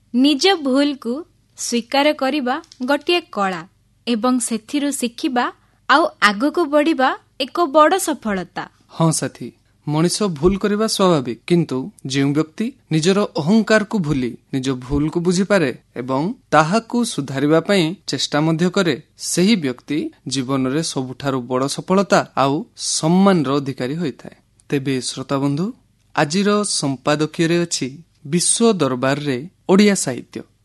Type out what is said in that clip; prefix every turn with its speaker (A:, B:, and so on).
A: ନିଜ ଭୁଲକୁ ସ୍ୱୀକାର କରିବା ଗୋଟିଏ କଳା ଏବଂ ସେଥିରୁ ଶିଖିବା ଆଉ ଆଗକୁ ବଢିବା ଏକ ବଡ଼ ସଫଳତା।
B: ହଁ ସାଥୀ, ମଣିଷ ଭୁଲ କରିବା ସ୍ୱାଭାବିକ, କିନ୍ତୁ ଯେଉଁ ବ୍ୟକ୍ତି ନିଜର ଅହଙ୍କାରକୁ ଭୁଲି ନିଜ ଭୁଲକୁ ବୁଝିପାରେ ଏବଂ ତାହାକୁ ସୁଧାରିବା ପାଇଁ ଚେଷ୍ଟା ମଧ୍ୟ କରେ, ସେହି ବ୍ୟକ୍ତି ଜୀବନରେ ସବୁଠାରୁ ବଡ଼ ସଫଳତା ଆଉ ସମ୍ମାନର ଅଧିକାରୀ ହୋଇଥାଏ। ତେବେ ଶ୍ରୋତାବନ୍ଧୁ, ଆଜିର ସମ୍ପାଦକୀୟରେ ଅଛି ବିଶ୍ୱ ଦରବାରରେ ଓଡ଼ିଆ ସାହିତ୍ୟ।